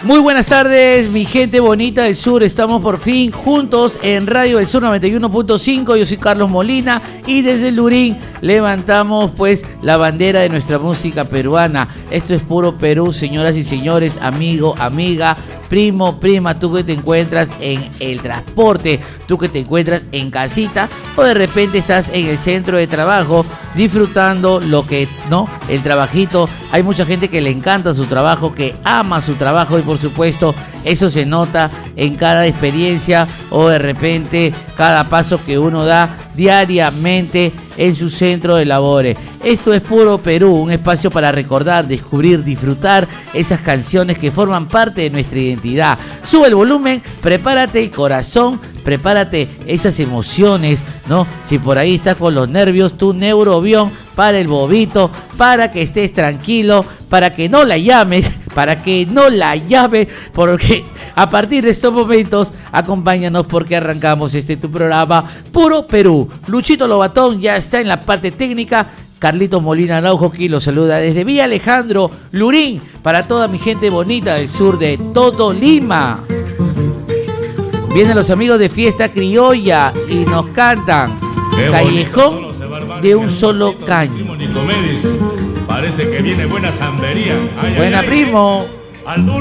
Muy buenas tardes, mi gente bonita del sur. Estamos por fin juntos en Radio del Sur 91.5. Yo soy Carlos Molina y desde el Lurín levantamos pues la bandera de nuestra música peruana. Esto es puro Perú, señoras y señores, amigo, amiga, primo, prima, tú que te encuentras en el transporte, tú que te encuentras en casita o de repente estás en el centro de trabajo disfrutando lo que, ¿no? El trabajito. Hay mucha gente que le encanta su trabajo, que ama su trabajo y por supuesto eso se nota en cada experiencia o de repente cada paso que uno da diariamente en su centro de labores. Esto es Puro Perú, un espacio para recordar, descubrir, disfrutar esas canciones que forman parte de nuestra identidad. Sube el volumen, prepárate el corazón, prepárate esas emociones, ¿no? Si por ahí estás con los nervios, tu neurobión para el bobito, para que estés tranquilo, para que no la llames, porque a partir de estos momentos, acompáñanos porque arrancamos tu programa Puro Perú. Luchito Lobatón ya está en la parte técnica. Carlitos Molina Araujo aquí los saluda desde Villa Alejandro, Lurín, para toda mi gente bonita del sur de todo Lima. Vienen los amigos de Fiesta Criolla y nos cantan Callejón de un solo caño. Parece que viene buena zambería. Buena, primo. Al dulce.